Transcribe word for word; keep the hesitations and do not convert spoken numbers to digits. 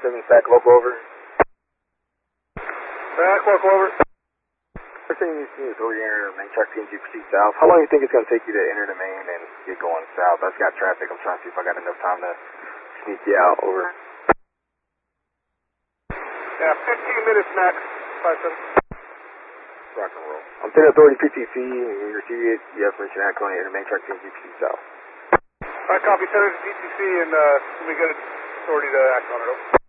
seven Sac local over. Sac local over. First thing you see is over here, main track T N G proceed south. How long do you think it's going to take you to enter the main and get going south? I've got traffic. I'm trying to see if I got enough time to sneak you out. Over. Yeah, fifteen minutes max. five seven. Rock and roll. I'm ten authority P T C. You receive it. You have permission to act on it. Enter main track T N G proceed south. Alright, copy. Send it to P T C and uh, we get authority to act on it. Over.